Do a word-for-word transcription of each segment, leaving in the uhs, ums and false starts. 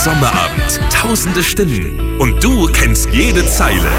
Sommerabend, tausende Stimmen und du kennst jede Zeile.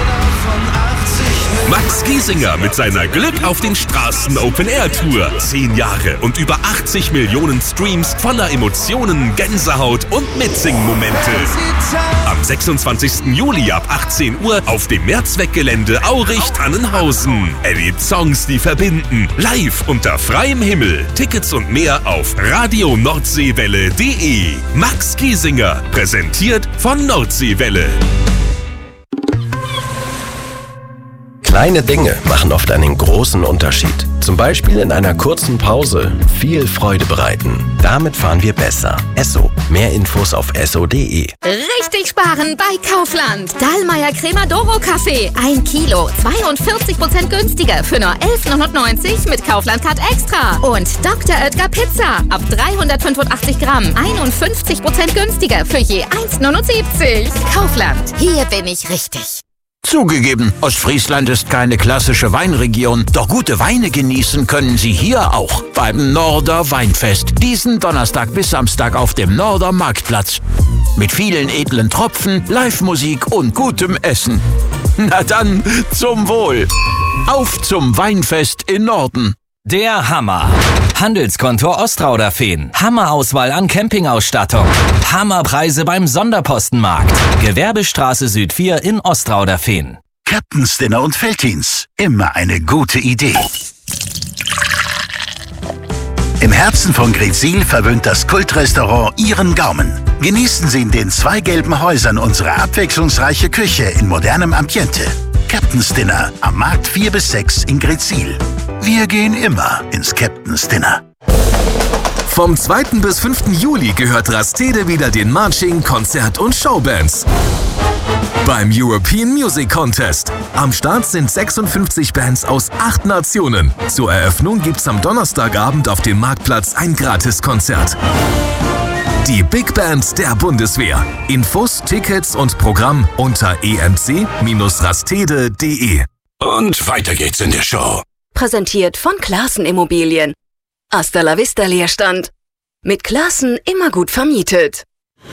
Max Giesinger mit seiner Glück auf den Straßen Open Air Tour. Zehn Jahre und über achtzig Millionen Streams voller Emotionen, Gänsehaut und Mitsingen-Momente. Am sechsundzwanzigsten Juli ab achtzehn Uhr auf dem Mehrzweckgelände Aurich-Tannenhausen. Erlebt Songs, die verbinden. Live unter freiem Himmel. Tickets und mehr auf radio nordseewelle punkt de. Max Giesinger, präsentiert von Nordseewelle. Kleine Dinge machen oft einen großen Unterschied. Zum Beispiel in einer kurzen Pause viel Freude bereiten. Damit fahren wir besser. Esso. Mehr Infos auf esso punkt de. Richtig sparen bei Kaufland. Dallmayr Cremadoro Kaffee. Ein Kilo. zweiundvierzig Prozent günstiger für nur elf neunundneunzig mit Kaufland Card Extra. Und Doktor Oetker Pizza. Ab dreihundertfünfundachtzig Gramm. einundfünfzig Prozent günstiger für je eins neunundsiebzig. Kaufland. Hier bin ich richtig. Zugegeben, Ostfriesland ist keine klassische Weinregion, doch gute Weine genießen können Sie hier auch beim Norder Weinfest. Diesen Donnerstag bis Samstag auf dem Norder Marktplatz. Mit vielen edlen Tropfen, Live-Musik und gutem Essen. Na dann, zum Wohl. Auf zum Weinfest in Norden. Der Hammer. Handelskontor Ostrauderfehn. Hammerauswahl an Campingausstattung. Hammerpreise beim Sonderpostenmarkt. Gewerbestraße Süd vier in Ostrauderfehn. Captain's Dinner und Veltins. Immer eine gute Idee. Im Herzen von Greetsiel verwöhnt das Kultrestaurant Ihren Gaumen. Genießen Sie in den zwei gelben Häusern unsere abwechslungsreiche Küche in modernem Ambiente. Captain's Dinner am Markt vier bis sechs in Greetsiel. Wir gehen immer ins Captain's Dinner. Vom zweiten bis fünften Juli gehört Rastede wieder den Marching, Konzert und Showbands. Beim European Music Contest. Am Start sind sechsundfünfzig Bands aus acht Nationen. Zur Eröffnung gibt's am Donnerstagabend auf dem Marktplatz ein Gratiskonzert. Die Big Band der Bundeswehr. Infos, Tickets und Programm unter e m c rastede punkt de. Und weiter geht's in der Show. Präsentiert von Classen Immobilien. Hasta la vista Leerstand. Mit Classen immer gut vermietet.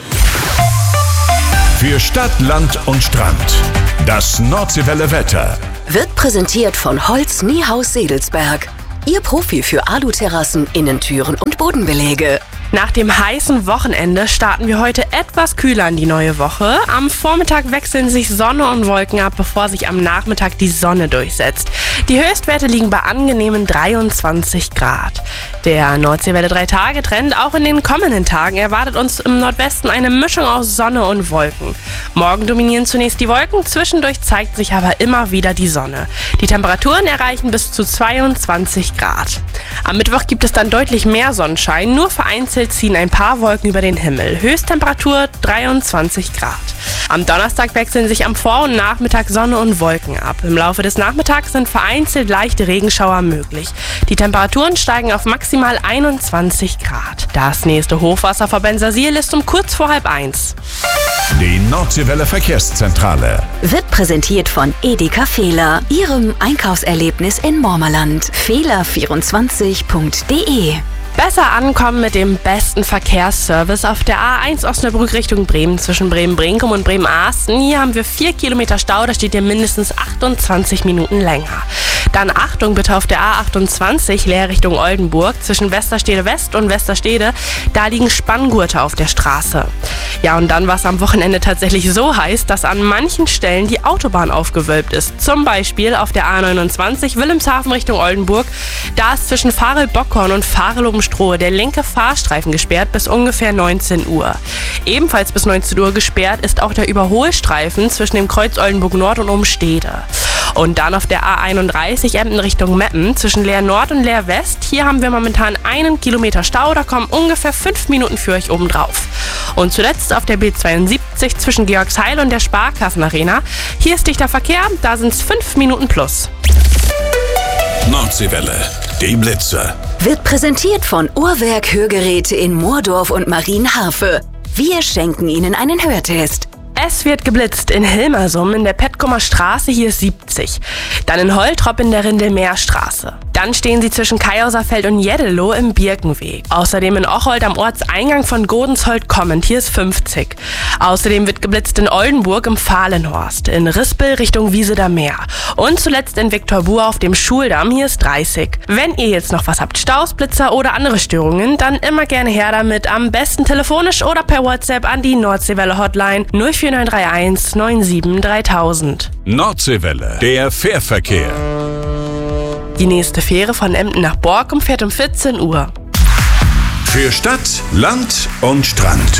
Für Stadt, Land und Strand. Das Nordseewelle Wetter. Wird präsentiert von Holz Niehaus Sedelsberg. Ihr Profi für Aluterrassen, Innentüren und Bodenbeläge. Nach dem heißen Wochenende starten wir heute etwas kühler in die neue Woche. Am Vormittag wechseln sich Sonne und Wolken ab, bevor sich am Nachmittag die Sonne durchsetzt. Die Höchstwerte liegen bei angenehmen dreiundzwanzig Grad. Der Nordseewelle drei Tage Trend auch in den kommenden Tagen erwartet uns im Nordwesten eine Mischung aus Sonne und Wolken. Morgen dominieren zunächst die Wolken, zwischendurch zeigt sich aber immer wieder die Sonne. Die Temperaturen erreichen bis zu zweiundzwanzig Grad. Am Mittwoch gibt es dann deutlich mehr Sonnenschein, nur vereinzelt ziehen ein paar Wolken über den Himmel. Höchsttemperatur dreiundzwanzig Grad. Am Donnerstag wechseln sich am Vor- und Nachmittag Sonne und Wolken ab. Im Laufe des Nachmittags sind vereinzelt leichte Regenschauer möglich. Die Temperaturen steigen auf maximal einundzwanzig Grad. Das nächste Hochwasser vor Bensersiel ist um kurz vor halb eins. Die Nordseewelle Verkehrszentrale. Wird präsentiert von Edeka Fehler, Ihrem Einkaufserlebnis in Mormerland. fehler vierundzwanzig punkt de. Besser ankommen mit dem besten Verkehrsservice auf der A eins Osnabrück Richtung Bremen zwischen Bremen-Brinkum und Bremen-Ahsten. Hier haben wir vier Kilometer Stau, da steht ihr mindestens achtundzwanzig Minuten länger. Dann Achtung bitte auf der A achtundzwanzig Leer Richtung Oldenburg zwischen Westerstede West und Westerstede. Da liegen Spanngurte auf der Straße. Ja, und dann war es am Wochenende tatsächlich so heiß, dass an manchen Stellen die Autobahn aufgewölbt ist. Zum Beispiel auf der A neunundzwanzig Wilhelmshaven Richtung Oldenburg. Da ist zwischen Farel-Bockhorn und Farel-Obenstruhe der linke Fahrstreifen gesperrt bis ungefähr neunzehn Uhr. Ebenfalls bis neunzehn Uhr gesperrt ist auch der Überholstreifen zwischen dem Kreuz Oldenburg Nord und Umstede. Und dann auf der A einunddreißig Emden Richtung Meppen zwischen Leer Nord und Leer West. Hier haben wir momentan einen Kilometer Stau, da kommen ungefähr fünf Minuten für euch oben drauf. Und zuletzt auf der B zweiundsiebzig zwischen Georgsheil und der Sparkassenarena. Hier ist dichter Verkehr, da sind es fünf Minuten plus. Nordseewelle, die Blitzer. Wird präsentiert von Uhrwerk Hörgeräte in Moordorf und Marienharfe. Wir schenken Ihnen einen Hörtest. Es wird geblitzt in Hilmersum in der Petkumer Straße, hier ist siebzig. Dann in Holtrop in der Rindelmeerstraße. Dann stehen sie zwischen Kaiserfeld und Jeddelo im Birkenweg. Außerdem in Ocholt am Ortseingang von Godensholt kommend, hier ist fünfzig. Außerdem wird geblitzt in Oldenburg im Fahlenhorst, in Rispel Richtung Wiesedamm Meer und zuletzt in Viktorbuhr auf dem Schuldamm, hier ist dreißig. Wenn ihr jetzt noch was habt, Staus, Blitzer oder andere Störungen, dann immer gerne her damit, am besten telefonisch oder per WhatsApp an die Nordseewelle Hotline null vier neun drei eins neun sieben dreitausend. Nordseewelle, der Fährverkehr. Die nächste Fähre von Emden nach Borkum fährt um vierzehn Uhr. Für Stadt, Land und Strand.